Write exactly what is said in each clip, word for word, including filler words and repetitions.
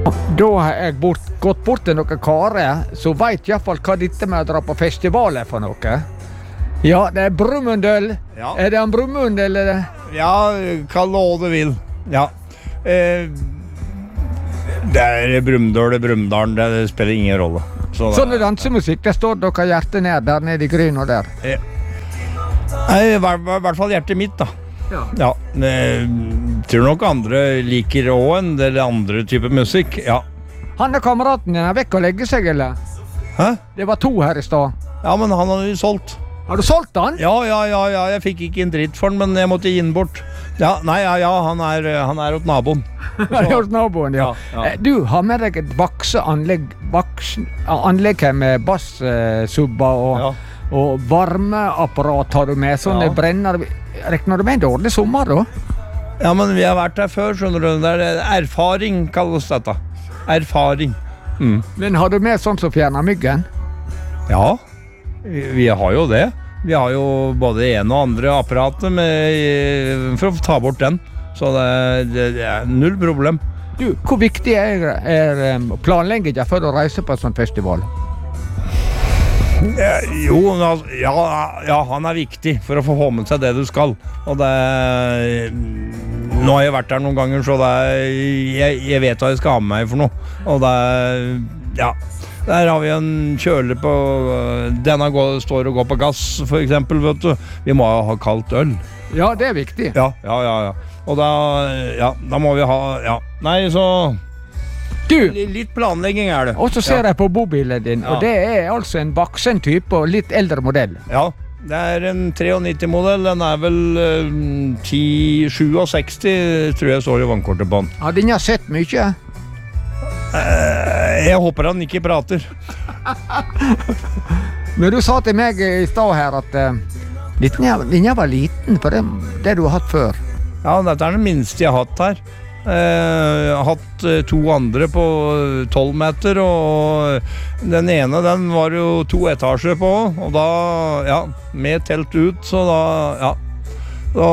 Da har jeg bort, gått bort til noen karer, så vet i hvert fall hva dette med å dra på festival er for noe. Ja, det er Brumunddøl. Ja. Er det en Brumunddøl, eller? Ja, kall det hva du vil. Ja. Eh, det er Brumunddøl, Brumunddal, det spiller ingen rolle. Så sånn er dansemusikk, det står dere hjertet ned, der nede i gryn og der. Eh, Nei, i hvert fall hjertet mitt da. Ja. Ja, jeg tror nok andre liker også en del andre typer musikk, ja. Han er kameraten din, er vekk og legge seg, eller? Hæ? Det var to her i stad. Ja, men han har jo solgt. Har du solgt han? Ja, ja, ja, ja, jeg fikk ikke en dritt for den, men jeg måtte gi den bort. Ja, nei, ja, ja, han er, han er hos naboen. Han er hos naboen, ja. Ja, ja. Du har med deg et vakseanlegg, vaks, anlegg her med bass-subber og, Ja. og varmeapparat har du med, sånn det Ja. brenner. Rekner du med en dårlig sommer da? Ja, men vi har vært her før, skjønner du. Det er erfaring, kalles dette. Erfaring. Mm. Men har du med sånn som fjerner myggen? Ja, vi, vi har jo det. Vi har jo både en og andre apparater med, for å ta bort den. Så det, det, det er null problem. Du, hvor viktig er, er um, planleggingen før du reiser på en sånn festival? Ja, jo, altså, ja, ja, han er viktig for å få få med seg det du skal. Og det Nå har jeg vært der noen ganger, så det jeg, jeg vet hva jeg skal ha med meg for noe. Og det ja, der har vi en kjøler på denne går, står og går på gass, for eksempel, vet du. Vi må ha kaldt øl. Ja, det er viktig. Ja, ja, ja, ja. Og da, ja, da må vi ha, ja. Nei, så Du, litt planlegging er det. og så ser ja. jeg på bobilen din, Ja. og det er altså en vaksen type og litt eldre modell. Ja, det er en nittitre-modell. Den er vel uh, ti sekstisju, tror jeg står i vannkortet på den. Hadde ingen sett mye? Uh, jeg håper han ikke prater. Men du sa til meg i stad her at uh, den var liten for det, det du har hatt før. Ja, dette er den minste jeg har hatt her. Uh, jeg har hatt uh, to andre på tolv meter, og den ene den var jo to etasjer på, og da, ja, med telt ut, så da, ja, da,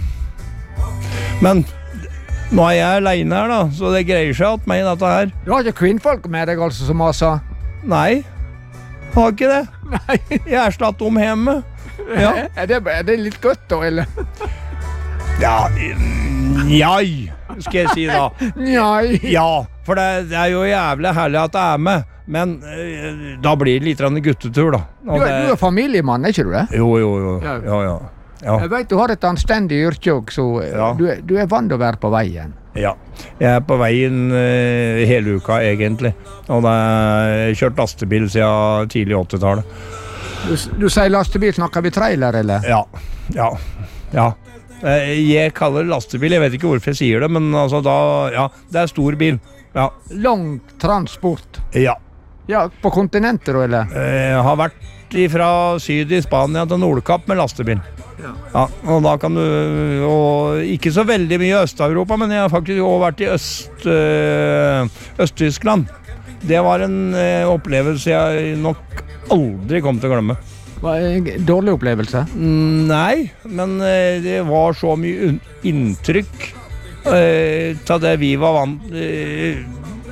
men nå er jeg alene her da, så det greier seg at meg dette her. Du har ikke kvinnfolk med deg altså som masa? Nei, har ikke det. Nei. Jeg er slatt om hjemme. Ja. Er, det, er det litt godt da, eller? Ja, njai, skal jeg si da. Nei. Ja, for det, det er jo jævlig herlig at det er med, men eh, da blir det litt grann guttetur da. Du, Og er- det, du er familiemann, er ikke du det? jo, jo, jo, Ja. ja, ja, ja, Jeg vet du har et anstendig yrke også, så Ja. du, er- du er vant til å være på veien. ja. Jeg er på veien eh, hele uka egentlig, og det er kjørt lastebil siden tidlig åttitallet. Du, du sier lastebil, snakker vi trailer, eller? Ja, ja, ja. Eh, Jeg kaller det lastebil, jeg vet ikke hvorfor jeg sier det, men altså da, ja, det er stor bil. Ja, Lang transport. ja. Ja, på kontinentet da, eller? Jeg har vært fra syd i Spania til Nordkapp med lastebil. Ja. Ja, og da kan du, og ikke så veldig mye i Øst-Europa, men jeg har faktisk også vært i Øst, øh, Øst-Tyskland. Det var en øh, opplevelse jeg nok aldri kom til å glemme. Var en dårlig opplevelse? Mm, Nei, men øh, det var så mye un- inntrykk øh, til det vi var vant øh,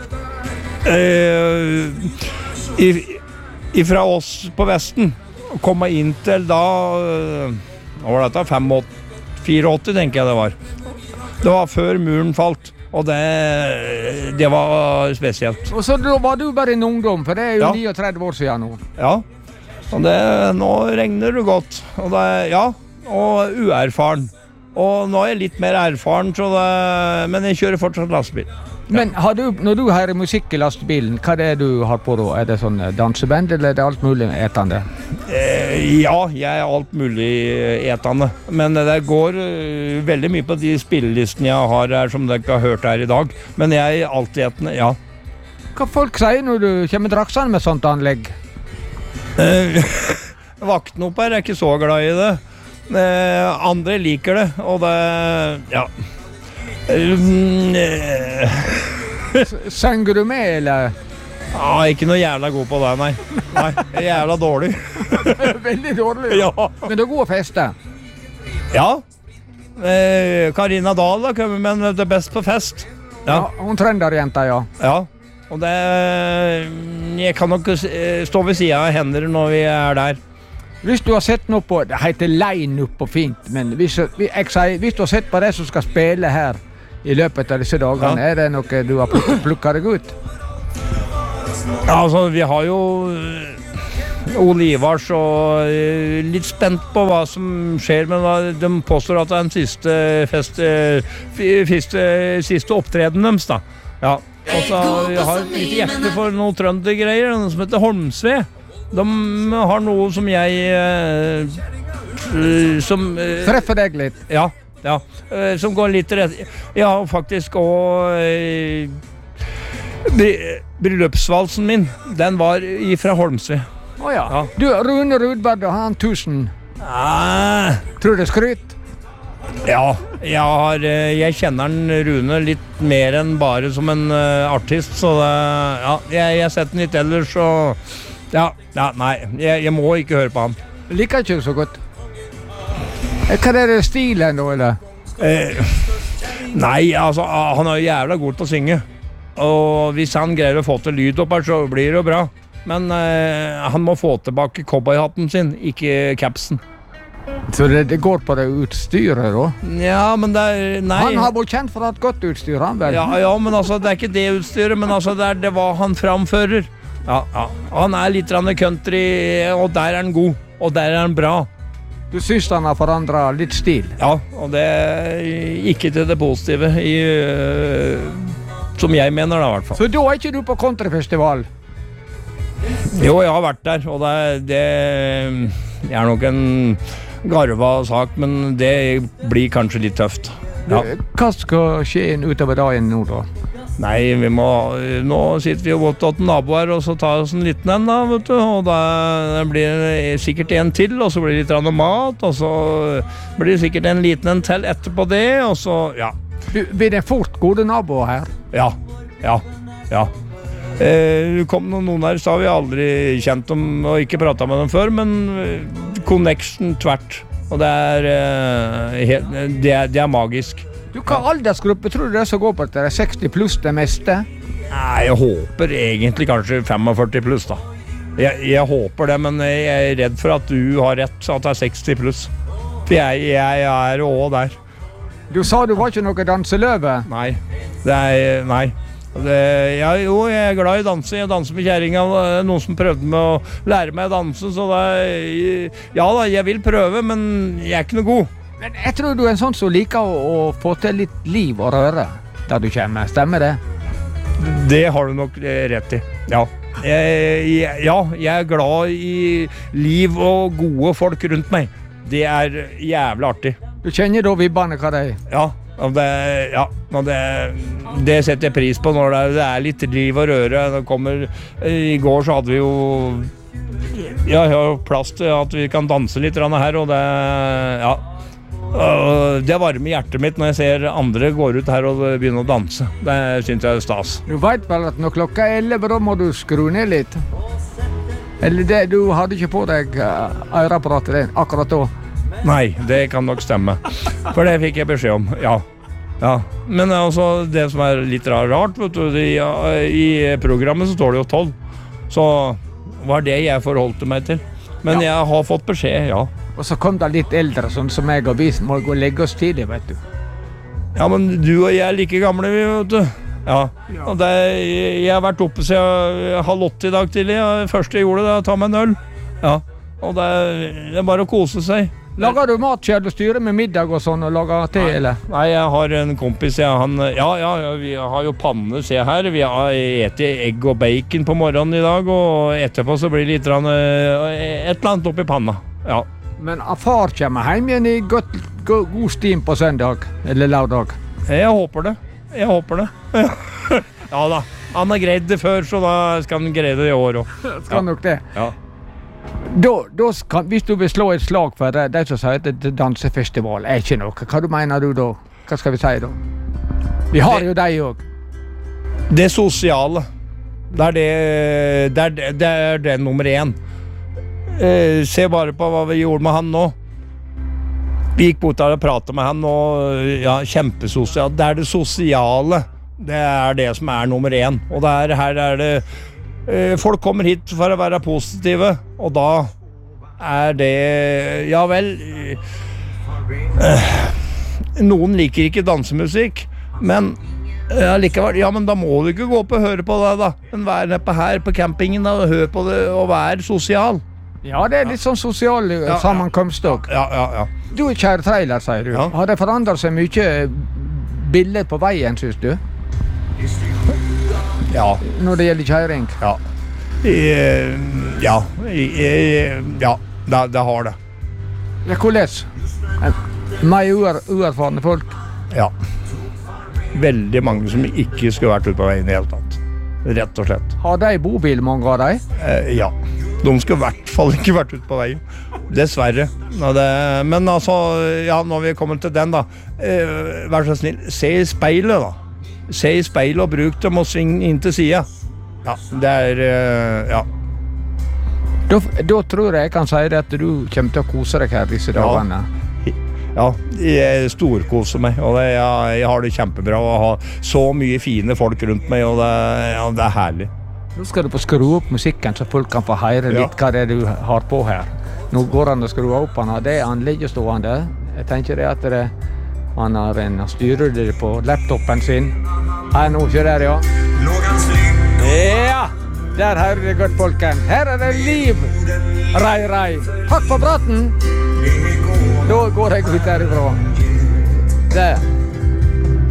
øh, i- ifra oss på Vesten. Å komme inn til da øh, hva var dette? femogåtti, tenker jeg det var. Det var før muren falt, og det, det var spesielt. Og så da var du bare en ungdom, for det er jo Ja. trettini år siden nå. Ja, og det, nå regner det godt. Og det, ja, og uerfaren. Og nå er jeg litt mer erfaren, så det, men jeg kjører fortsatt lastebil. Men har du, når du hører musikk i lastebilen, hva er det du har på da? Er det sånn danseband, eller er det alt mulig etende? Eh, ja, jeg er alt mulig etende. Men det går eh, veldig mye på de spillelistene jeg har her, som dere har hørt her i dag. Men jeg er alt etende, ja. Hva folk sier når du kommer draksende med sånt anlegg? Eh, Vakten opp her er ikke så glad i det. Eh, andre liker det, og det, ja. Um, eh, Sanger du med, eller? ah, ikke noe jævla god på det, nei. Nei, jeg er jævla dårlig. Veldig dårlig. Ja. Men det er god å feste. Ja. Eh, Karina Dahl har kommet med en det best på fest. Ja, hun trønderjenta, ja. Ja, og det jeg kan nok stå ved siden av henne når vi er der. Hvis du har sett noe på, det heter line-up på fint, men hvis, jeg sier, hvis du har sett på det som skal spille her i løpet av disse dagene, ja. Er det noe du har plukket, plukket deg ut? Ja, altså, vi har jo Olivars og litt spent på hva som skjer, men de påstår at det er den siste, fest, fiste, siste opptreden deres, da. Ja, og så jeg har litt hjerte for noen trøndergreier, noe som heter Holmsve. De har noe som jeg som treffer deg litt. Ja, ja, som går litt rett. Ja, faktisk og bryllupsvalsen min, den var fra Holmsve. Åja, oh, ja. Du, Rune Rudberg, han tusen. Ah. Tror du det skryt? Ja, jeg, har, jeg kjenner den Rune litt mer enn bare som en uh, artist, så det, ja, jeg har sett den litt ellers, så ja, ja nei, jeg, jeg må ikke høre på han. Liker ikke så godt. Hva er det stilen da, eller? Eh, nei, altså, han er jo jævla god til å synge, og hvis han greier å få til lyd opp her, så blir det jo bra. Men uh, han må få tilbake cowboyhatten sin, ikke capsen. Så det, det går på det utstyret da? Ja, men det er... Nei. Han har vært kjent for å ha et godt utstyr, han vel? Ja, ja, men altså, det er ikke det utstyret, men altså, det er det hva han framfører. Ja, ja. Han er litt country, og der er han god, og der er han bra. Du synes han har forandret litt stil? Ja, og det er ikke til det positive, i, uh, som jeg mener da, i hvert fall. Så da er ikke du på countryfestival? Jo, jeg har vært der, og det, det er nok en garva sak, men det blir kanskje litt tøft. Ja. Hva skal skje utover dagen nå da? Nei, vi må, nå sitter vi jo godt til naboer, og så tar vi oss en liten en da, vet du, og da blir det sikkert en til, og så blir det litt rann mat, og så blir det sikkert en liten en til etterpå det, og så, ja. Du, blir det fort gode naboer her? Ja, ja, ja. Det kom noen her, så har vi aldri kjent dem og ikke pratet med dem før, men connection tvert, og det er, det er, det er magisk. Du, hva aldersgruppe tror du det er som går på det? Er seksti pluss det meste? Nei, jeg håper egentlig kanskje førtifem pluss da. Jeg, jeg håper det, men jeg er redd for at du har rett, at det er seksti pluss. For jeg, jeg er også der. Du sa du var ikke noe danseløve? Nei, det er, nei. Det, ja, jo, jeg er glad i danse. Jeg danser med kjæringa. Noen som prøvde med å lære meg å danse, så det, ja da, jeg vil prøve, men jeg er ikke noe god. Men jeg tror du er en sånn som liker å, å få til litt liv og røre der du kommer. Stemmer det? Det har du nok rett i, ja. Jeg, jeg, ja, jeg er glad i liv og gode folk rundt meg. Det er jævlig artig. Du kjenner da vibbene hva det er? Ja. Det, ja, det, det setter jeg pris på når det er, det er litt liv og røre. Det kommer, i går så hadde vi jo ja, jeg har plass til at vi kan danse litt her, og det, ja, det varmer hjertet mitt når jeg ser andre går ut her og begynner å danse. Det synes jeg er stas. Du vet vel at når klokka er elleve, da må du skru ned litt? Eller det, du hadde ikke på deg øreapparatet akkurat da? Nei, det kan nok stemme. For det fikk jeg beskjed om, ja. Ja. Men altså, det som er litt rart, vet du, i, i programmet så står det jo tolv. Så var det jeg forholdte meg til. Men ja. Jeg har fått beskjed, ja. Og så kom det litt eldre, sånn som jeg og vi må gå og legge oss tidlig, vet du. Ja, men du og jeg er like gamle, vet du. Ja. Og det, jeg har vært oppe siden halv åtte i dag tidlig. Det første jeg gjorde, det var å ta meg en øl. Ja. Og det, det er bare å kose seg. Lager du mat selv og styrer med middag og sånn, og lager te, nei, eller? Nei, jeg har en kompis, ja, han, ja, ja, vi har jo panne, se her, vi har etet egg og bacon på morgenen i dag, og etterpå så blir det litt rann, et eller annet opp i panna, ja. Men far kommer hjem igjen i godt, god, god stim på søndag, eller lørdag? Jeg håper det, jeg håper det. Ja da, han har greid det før, så da skal han greie det i år også. Skal ja. nok det? Ja. Da, da kan, hvis du vil slå et slag for det, det som sier at det dansefestival er ikke noe, hva du mener du da? Hva skal vi si da? Vi har det, jo deg også. Det sosiale, det er det, det, er det, det, er det nummer én. Eh, se bare på hva vi gjorde med han nå. Vi gikk bort der og pratet med han, og ja, kjempesosialt. Det er det sosiale Det er det som er nummer én. Og der, her er det eh, folk kommer hit for å være positive, og da er det ja vel eh, noen liker ikke dansemusikk, men ja, likevel, ja, men da må du ikke gå opp og høre på det da, men være nede på her på campingen da, og høre på det og være sosial. Ja, det er litt sånn sosial ja, sammenkomst også. Ja, ja, ja. Du kjære trailer, sier du. Ja. Har det forandret seg mye bilder på veien, synes du? Ja. Når det gjelder kjæring? Ja. I, ja. I, ja, det, det har det. Ja, hvordan? Mer uer, uerfarne folk? Ja. Veldig mange som ikke skulle vært ute på veien i hele tatt. Rett og slett. Har de bobil, mange av de? Eh, ja. De skulle i hvert fall ikke vært ute på veien. Dessverre. Det, men altså, ja, når vi kommer til den da, eh, vær så snill, se i speilet da. Se i speilet og bruk dem og sving inn til siden. Ja, det er, eh, ja. Da, da tror jeg jeg kan si det at du kommer til å kose deg her disse dagene. Ja. Ja, jeg storkoser meg, og det, jeg, jeg har det kjempebra å ha så mye fine folk rundt meg, og det, ja, det er herlig. Nå skal du få skru opp musikken, så folk kan få høre litt ja. Hva det er du har på her. Nå går han og skru opp han, og det er han ligger stående. Jeg tenker det at det, han har en styrer det på laptopen sin. Her nå, ikke der, ja. Ja, der hører det godt, folken. Her er det liv. Rai, rai. Takk for praten. Da går jeg ut derifra. Der.